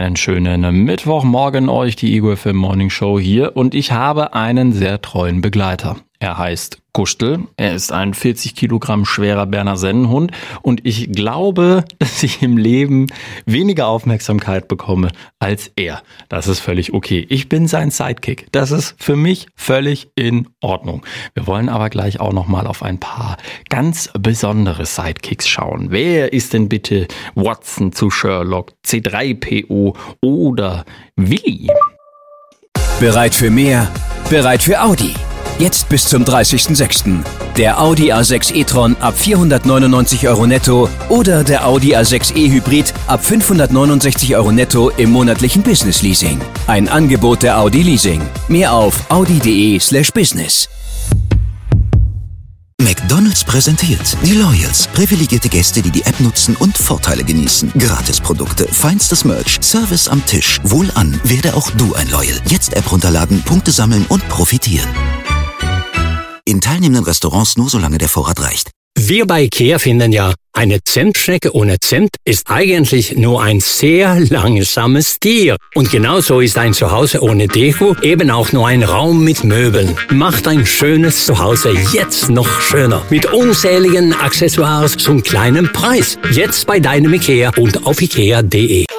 Einen schönen Mittwochmorgen euch, die Ego FM Morning Show hier, und ich habe einen sehr treuen Begleiter. Er heißt Gustl, er ist ein 40 Kilogramm schwerer Berner Sennenhund und ich glaube, dass ich im Leben weniger Aufmerksamkeit bekomme als er. Das ist völlig okay. Ich bin sein Sidekick. Das ist für mich völlig in Ordnung. Wir wollen aber gleich auch nochmal auf ein paar ganz besondere Sidekicks schauen. Wer ist denn bitte Watson zu Sherlock, C3PO oder Willi? Bereit für mehr? Bereit für Audi? Jetzt bis zum 30.06. Der Audi A6 e-tron ab 499 € netto oder der Audi A6 e-Hybrid ab 569 € netto im monatlichen Business Leasing. Ein Angebot der Audi Leasing. Mehr auf audi.de/business. McDonald's präsentiert die Loyals. Privilegierte Gäste, die die App nutzen und Vorteile genießen. Gratisprodukte, feinstes Merch, Service am Tisch. Wohlan, werde auch du ein Loyal. Jetzt App runterladen, Punkte sammeln und profitieren. In teilnehmenden Restaurants nur solange der Vorrat reicht. Wir bei IKEA finden ja, eine Zentschnecke ohne Zimt ist eigentlich nur ein sehr langsames Tier. Und genauso ist ein Zuhause ohne Deko eben auch nur ein Raum mit Möbeln. Macht ein schönes Zuhause jetzt noch schöner. Mit unzähligen Accessoires zum kleinen Preis. Jetzt bei deinem IKEA und auf ikea.de.